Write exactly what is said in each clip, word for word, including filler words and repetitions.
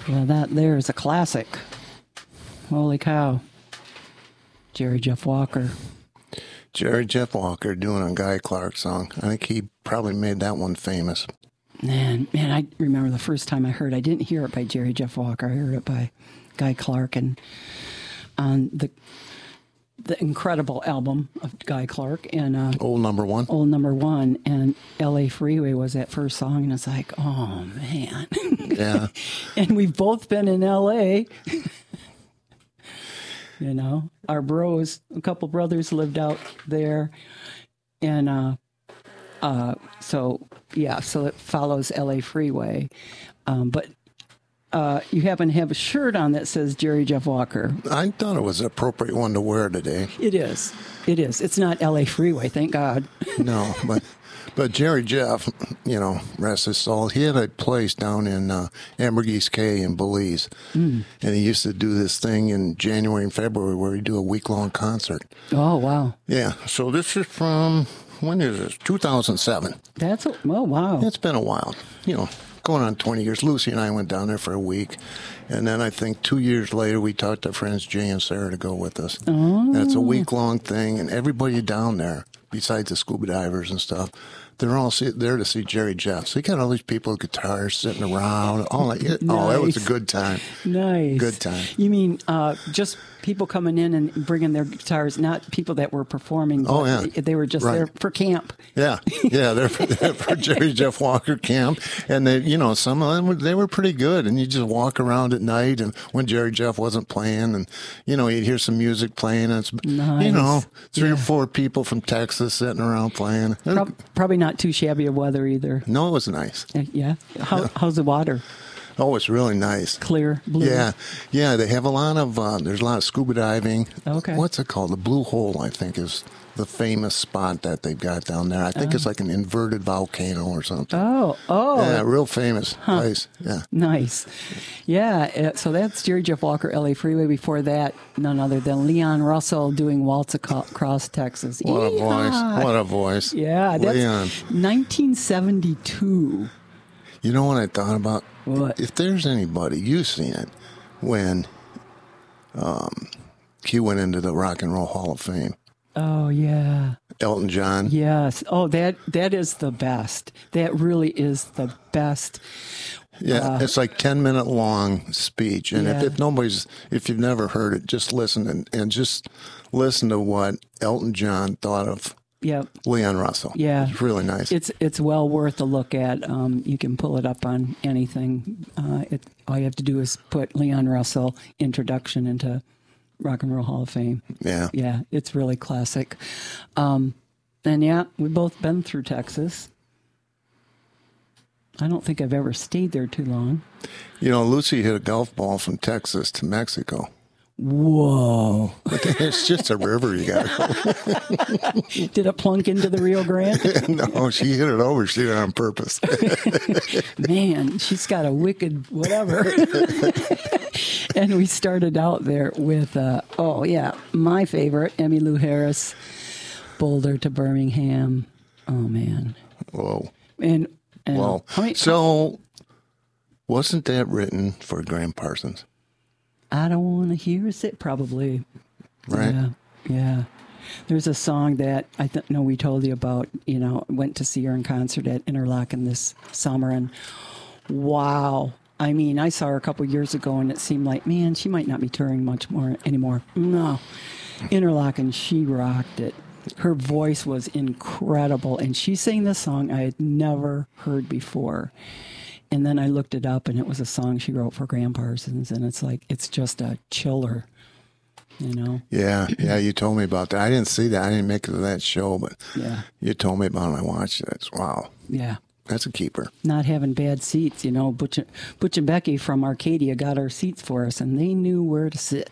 Well, that there is a classic. Holy cow. Jerry Jeff Walker. Jerry Jeff Walker doing a Guy Clark song. I think he probably made that one famous. Man, man, I remember the first time I heard. I didn't hear it by Jerry Jeff Walker. I heard it by Guy Clark, and on the the incredible album of Guy Clark and uh, Old Number One. Old Number One, and L A Freeway was that first song, and it's like, oh man, Yeah. And we've both been in L A. You know, our bros, a couple brothers lived out there, and uh, uh, so yeah, so it follows L A Freeway, um, but. Uh, you happen to have a shirt on that says Jerry Jeff Walker. I thought it was an appropriate one to wear today. It is. It is. It's not L A Freeway, thank God. No, but but Jerry Jeff, you know, rest his soul, he had a place down in uh, Ambergris Cay in Belize. Mm. And he used to do this thing in January and February where he'd do a week-long concert. Oh, wow. Yeah, so this is from, when is this? two thousand seven. That's, a, oh, wow. It's been a while, you know. Going on twenty years. Lucy and I went down there for a week. And then I think two years later, we talked to friends Jay and Sarah to go with us. Oh. And it's a week-long thing. And everybody down there, besides the scuba divers and stuff, they're all see, there to see Jerry Jeff. So you got all these people with guitars sitting around. All that. Nice. Oh, that was a good time. Nice. Good time. You mean uh, just people coming in and bringing their guitars, not people that were performing. Oh, yeah. They, they were just right. there for camp. Yeah. Yeah, they're for, they're for Jerry Jeff Walker camp. And, they, you know, some of them, were, they were pretty good. And you just walk around at night and when Jerry Jeff wasn't playing and, you know, you'd hear some music playing. And it's, nice. you know, three yeah. or four people from Texas sitting around playing. Pro- probably not too shabby of weather either. No, it was nice. Uh, yeah. How, yeah. How's the water? Oh, it's really nice. Clear, blue. Yeah, yeah. They have a lot of. Uh, there's a lot of scuba diving. Okay. What's it called? The Blue Hole, I think, is the famous spot that they've got down there. I think oh. it's like an inverted volcano or something. Oh, oh. Yeah, real famous huh. place. Yeah. Nice. Yeah. So that's Jerry Jeff Walker, L A Freeway. Before that, none other than Leon Russell doing Waltz Across Texas. What Yeehaw. a voice! What a voice! Yeah, that's Leon. nineteen seventy-two. You know what I thought about? What? If there's anybody, you've seen it, when um, he went into the Rock and Roll Hall of Fame. Oh, yeah. Elton John. Yes. Oh, that that is the best. That really is the best. Yeah, uh, it's like ten minute long speech. And yeah. if, if nobody's, if you've never heard it, just listen and, and just listen to what Elton John thought of Yep. Leon Russell. Yeah. It's really nice. It's it's well worth a look at. Um, you can pull it up on anything. Uh, it, all you have to do is put Leon Russell introduction into Rock and Roll Hall of Fame. Yeah. Yeah, it's really classic. Um, and yeah, we've both been through Texas. I don't think I've ever stayed there too long. You know, Lucy hit a golf ball from Texas to Mexico. Whoa. It's just a river you got to go. Did it plunk into the Rio Grande? No, she hit it over. She did it on purpose. Man, she's got a wicked whatever. And we started out there with, uh, oh, yeah, my favorite, Emmylou Harris, Boulder to Birmingham. Oh, man. Whoa. And, and Whoa. how many, so, wasn't that written for Graham Parsons? I don't want to hear it, probably. Right. Yeah, yeah. There's a song that I th- know we told you about, you know, went to see her in concert at Interlaken this summer, and wow. I mean, I saw her a couple years ago, and it seemed like, man, she might not be touring much more anymore. No. Interlaken, she rocked it. Her voice was incredible, and she sang this song I had never heard before. And then I looked it up, and it was a song she wrote for Graham Parsons, and it's like, it's just a chiller, you know? Yeah, yeah, you told me about that. I didn't see that. I didn't make it to that show, but yeah. You told me about it, and I watched it. It's, wow. Yeah. That's a keeper. Not having bad seats, you know. Butch, Butch and Becky from Arcadia got our seats for us, and they knew where to sit.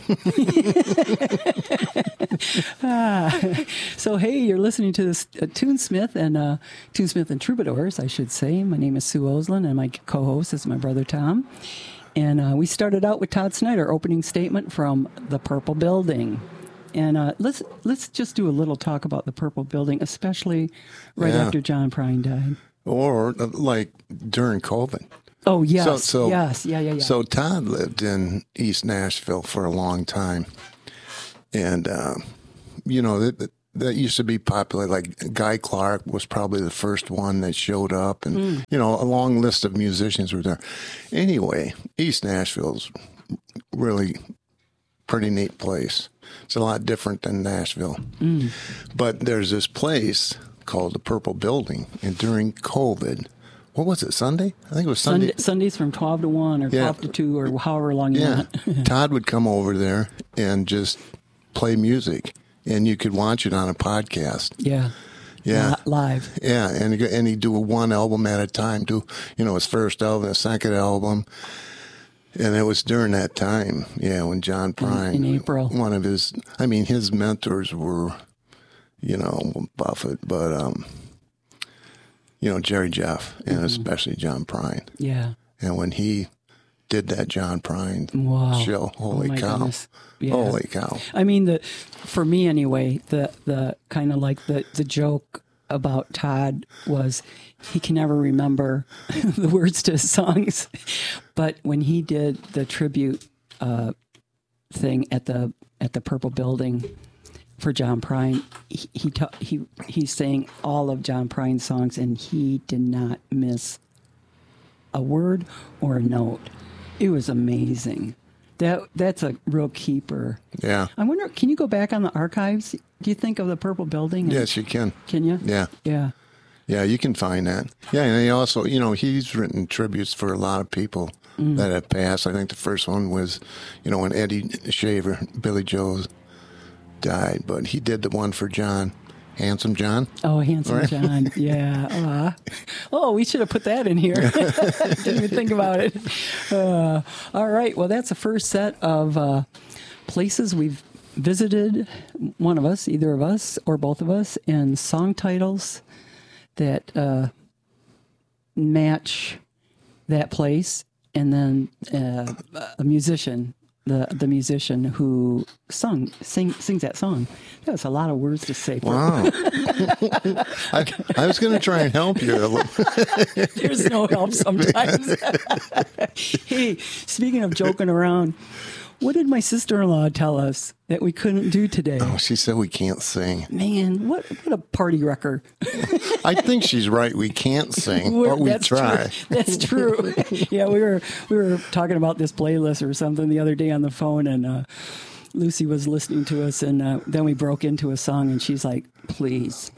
ah, so, hey, you're listening to this uh, Tunesmith and uh, Tunesmith and Troubadours, I should say. My name is Sue Oslin, and my co-host is my brother Tom. And uh, we started out with Todd Snyder, opening statement from the Purple Building. And uh, let's let's just do a little talk about the Purple Building, especially right yeah. after John Prine died. Or uh, like during COVID. Oh, yes. So, so, yes. Yeah, yeah, yeah. So Todd lived in East Nashville for a long time. And, uh, you know, that, that used to be popular. Like Guy Clark was probably the first one that showed up. And, mm. you know, a long list of musicians were there. Anyway, East Nashville's really pretty neat place. It's a lot different than Nashville. Mm. But there's this place called the Purple Building. And during COVID, what was it, Sunday? I think it was Sunday. Sunday Sundays from twelve to one or yeah. twelve to two or however long you yeah. want. Todd would come over there and just play music. And you could watch it on a podcast. Yeah. Yeah. Live. Yeah. And, and he'd do one album at a time, do, you know, his first album, his second album. And it was during that time, yeah, when John Prine, in, in April, one of his, I mean, his mentors were, you know, Buffett, but, um, you know, Jerry Jeff, and mm-hmm. especially John Prine. Yeah. And when he did that John Prine wow. show, holy oh cow. Yeah. Holy cow. I mean, the for me anyway, the, the kind of like the, the joke about Todd was he can never remember the words to his songs. But when he did the tribute uh, thing at the at the Purple Building for John Prine, he he, ta- he he sang all of John Prine's songs, and he did not miss a word or a note. It was amazing. That that's a real keeper. Yeah. I wonder, can you go back on the archives? Do you think of the Purple Building? And, yes, you can. Can you? Yeah. Yeah. Yeah, you can find that. Yeah, and he also, you know, he's written tributes for a lot of people mm. that have passed. I think the first one was, you know, when Eddie Shaver, Billy Joe, died, but he did the one for John, Handsome John. Oh, Handsome right? John, yeah. Uh, oh, we should have put that in here. Didn't even think about it. Uh, all right, well, that's the first set of uh, places we've visited, one of us, either of us, or both of us, and song titles that uh, match that place, and then uh, a musician, the the musician who sung sing, sings that song. That was a lot of words to say. For wow! I, I was going to try and help you. There's no help sometimes. Hey, speaking of joking around, what did my sister-in-law tell us that we couldn't do today? Oh, she said we can't sing. Man, what what a party wrecker. I think she's right. We can't sing, but we that's try. True. That's true. Yeah, we were we were talking about this playlist or something the other day on the phone, and uh, Lucy was listening to us, and uh, then we broke into a song, and she's like, please.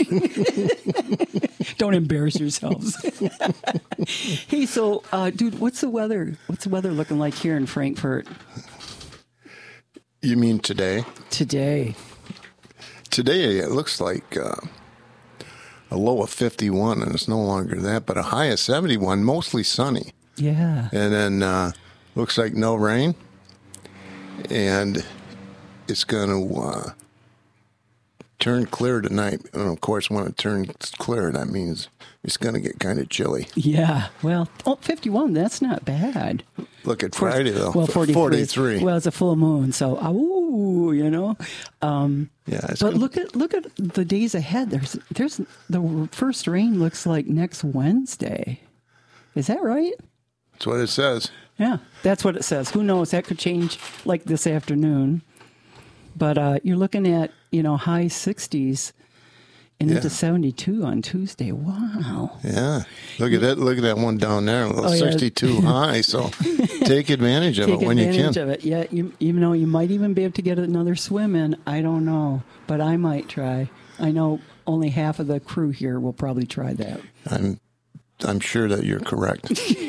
Don't embarrass yourselves. Hey, so, uh, dude, what's the weather? What's the weather looking like here in Frankfort? You mean today? Today. Today, it looks like uh, a low of fifty-one, and it's no longer that, but a high of seventy-one, mostly sunny. Yeah. And then uh, looks like no rain, and it's going to uh, turn clear tonight. And of course, when it turns clear, that means it's going to get kind of chilly. Yeah. Well, oh, fifty-one, that's not bad. Look at Friday, though. Well, forty-three. forty-three. Well, it's a full moon, so, ooh, you know. Um, yeah. But good. look at look at the days ahead. There's there's the first rain looks like next Wednesday. Is that right? That's what it says. Yeah, that's what it says. Who knows? That could change like this afternoon. But uh, you're looking at, you know, high sixties and yeah. into seventy-two on Tuesday. Wow. Yeah. Look at that. Look at that one down there. Oh, sixty-two yeah. high. So take advantage of take it when you can. Take advantage of it. Yeah. You, you know, you might even be able to get another swim in. I don't know. But I might try. I know only half of the crew here will probably try that. I'm I'm sure that you're correct.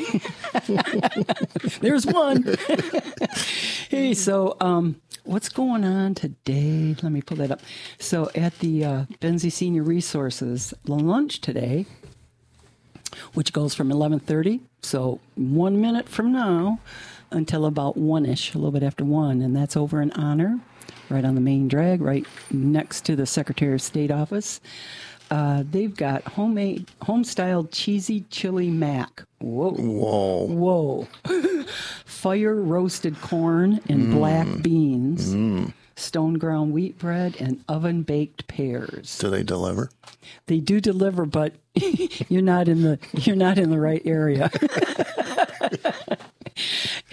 There's one. Hey, so um, what's going on today? Let me pull that up. So at the uh, Benzie Senior Resources lunch today, which goes from eleven thirty, so one minute from now until about one-ish, a little bit after one, and that's over in Honor, right on the main drag, right next to the Secretary of State office. Uh, they've got homemade, home-styled cheesy chili mac. Whoa. Whoa. Whoa. Fire-roasted corn and mm. black beans, mm. stone-ground wheat bread, and oven-baked pears. Do they deliver? They do deliver, but you're not in the you're not in the right area.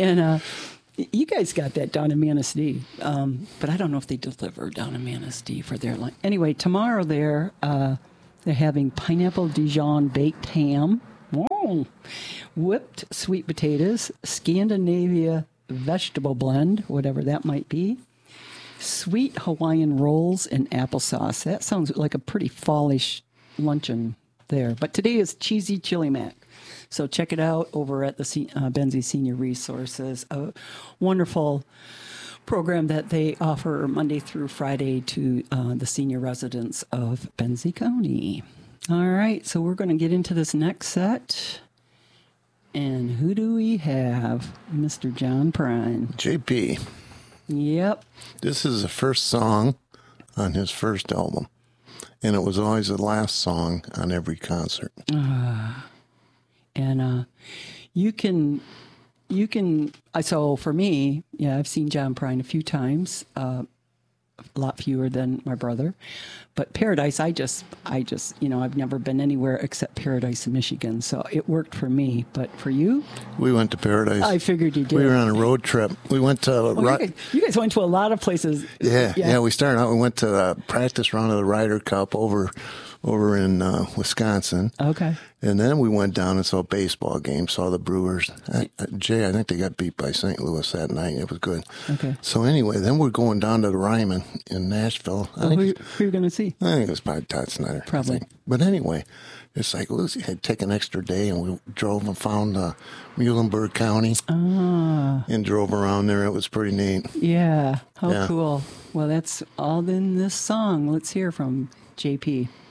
And uh, you guys got that down in Manistee, um, but I don't know if they deliver down in Manistee for their line. Anyway, tomorrow there uh, they're having pineapple Dijon baked ham, whoa, whipped sweet potatoes, Scandinavia vegetable blend, whatever that might be, sweet Hawaiian rolls, and applesauce. That sounds like a pretty fallish luncheon there. But today is cheesy chili mac. So check it out over at the uh, Benzie Senior Resources, a wonderful program that they offer Monday through Friday to uh, the senior residents of Benzie County. All right, so we're going to get into this next set. And who do we have? Mister John Prine. J P. Yep. This is the first song on his first album, and it was always the last song on every concert. Uh, and uh, you can, you can. I so for me, yeah, I've seen John Prine a few times, uh, a lot fewer than my brother. But Paradise, I just, I just, you know, I've never been anywhere except Paradise, Michigan, so it worked for me. But for you, we went to Paradise. I figured you did. We were on a road trip. We went to. Oh, you, guys, you guys went to a lot of places. Yeah, yeah, yeah. We started out. We went to the practice round of the Ryder Cup over, over in uh, Wisconsin. Okay. And then we went down and saw a baseball game. Saw the Brewers. I, I, Jay, I think they got beat by Saint Louis that night. It was good. Okay. So anyway, then we're going down to the Ryman in Nashville. I Well, think who, who are you going to see? I think it was probably Todd Snyder. Probably. But anyway, it's like Lucy had taken an extra day, and we drove and found uh, Muhlenberg County Ah. and drove around there. It was pretty neat. Yeah. How Yeah. cool. Well, that's all in this song. Let's hear from J P.